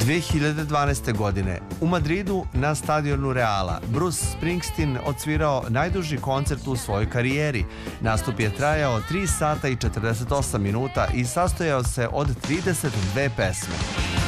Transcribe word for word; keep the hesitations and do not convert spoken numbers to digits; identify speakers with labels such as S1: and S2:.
S1: dve hiljade dvanaeste. godine u Madridu na stadionu Reala Bruce Springsteen odsvirao najduži koncert u svojoj karijeri. Nastup je trajao tri sata i četrdeset osam minuta i sastojao se od trideset dve pesme.